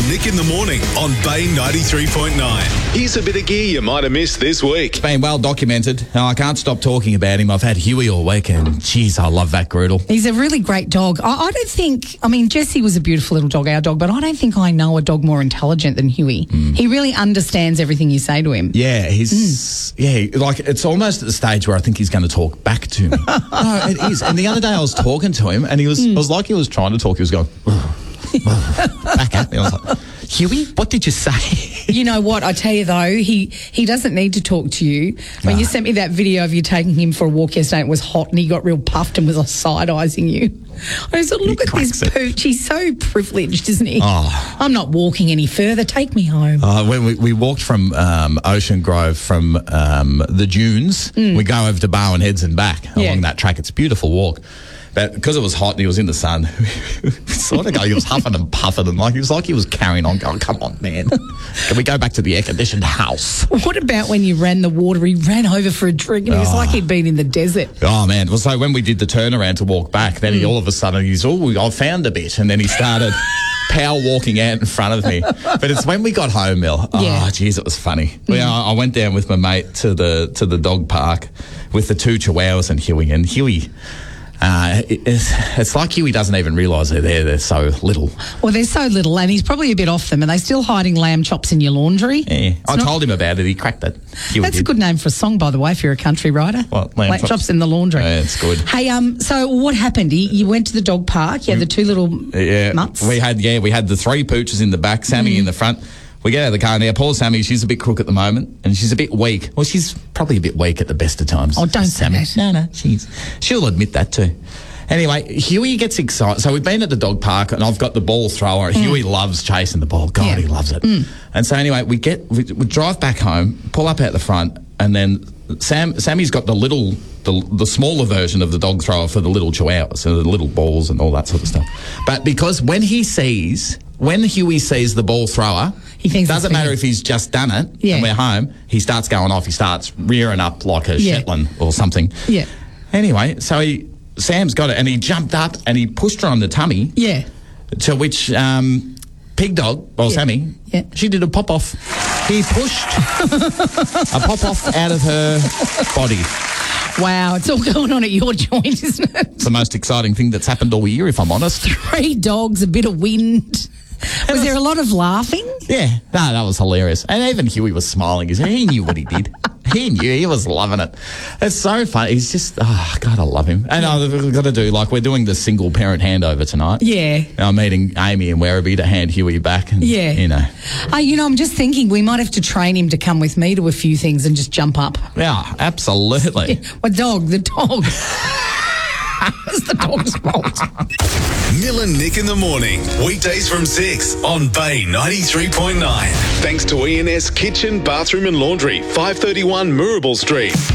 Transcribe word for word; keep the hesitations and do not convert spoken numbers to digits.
Nick in the Morning on Bay ninety-three point nine. Here's a bit of gear you might have missed this week. It's been well documented. Now, I can't stop talking about him. I've had Huey all week, and geez, I love that Groodle. He's a really great dog. I, I don't think, I mean, Jessie was a beautiful little dog, our dog, but I don't think I know a dog more intelligent than Huey. Mm. He really understands everything you say to him. Yeah, he's, mm. yeah, like it's almost at the stage where I think he's going to talk back to me. No, it is. And the other day I was talking to him, and he was, mm. it was like he was trying to talk. He was going, back at me. I was like, Huey, what did you say? You know what? I tell you though, he he doesn't need to talk to you. When no. you sent me that video of you taking him for a walk yesterday, it was hot and he got real puffed and was side-eyesing you. I said, look at this it. pooch. He's so privileged, isn't he? Oh. I'm not walking any further. Take me home. Uh, when we, we walked from um, Ocean Grove from um, the dunes, mm. we go over to Barwon Heads and back yeah. along that track. It's a beautiful walk. But because it was hot and he was in the sun, sort of go, he was huffing and puffing and like he was like he was carrying on, going, come on, man. Can we go back to the air-conditioned house? What about when you ran the water? He ran over for a drink and he was oh. like he'd been in the desert. Oh, man. Well, so when we did the turnaround to walk back, then mm. he all of a sudden, he's, oh, I found a bit. And then he started power walking out in front of me. But it's when we got home, Mel. Oh, yeah. geez, it was funny. Mm. Well, I went down with my mate to the to the dog park with the two chihuahuas and Huey. And Huey... Uh, it's, it's like Huey doesn't even realise they're there. They're so little. Well, they're so little, and he's probably a bit off them. Are they still hiding lamb chops in your laundry? Yeah, it's I not... told him about it. He cracked it. Huey That's did. a good name for a song, by the way, if you're a country writer. What, lamb, lamb chops? chops in the laundry. Yeah, it's good. Hey, um, so what happened? You, you went to the dog park. You had the two little yeah, mutts. We had yeah, we had the three pooches in the back, Sammy mm. in the front. We get out of the car now. Poor Sammy, she's a bit crook at the moment, and she's a bit weak. Well, she's probably a bit weak at the best of times. Oh, don't say Sammy. that. No, no, she's she'll admit that too. Anyway, Huey gets excited. So we've been at the dog park and I've got the ball thrower. Mm. Huey loves chasing the ball. God, yeah. he loves it. Mm. And so anyway, we get we, we drive back home, pull up out the front, and then Sam Sammy's got the little, the, the smaller version of the dog thrower for the little chihuahuas, so the little balls and all that sort of stuff. But because when he sees, when Huey sees the ball thrower, he thinks doesn't matter if he's just done it yeah. and we're home, he starts going off. He starts rearing up like a yeah. Shetland or something. Yeah. Anyway, so he... Sam's got it, and he jumped up and he pushed her on the tummy. Yeah. To which um, Pig Dog, well, yeah. Sammy, yeah. she did a pop off. He pushed a pop off out of her body. Wow, it's all going on at your joint, isn't it? It's the most exciting thing that's happened all year, if I'm honest. Three dogs, a bit of wind. Was, was there a lot of laughing? Yeah, no, that was hilarious. And even Huey was smiling. He knew what he did. He knew. He was loving it. It's so funny. He's just, oh, God, I love him. And yeah. I've got to do, like, we're doing the single parent handover tonight. Yeah. I'm meeting Amy and Werribee to hand Huey back. And, yeah. You know. Uh, you know, I'm just thinking we might have to train him to come with me to a few things and just jump up. Yeah, absolutely. Yeah. What dog? The dog. It's the dog's fault. Mill and Nick in the Morning, weekdays from six on Bay ninety-three point nine. Thanks to E and S Kitchen, Bathroom and Laundry, five thirty-one Moorabool Street.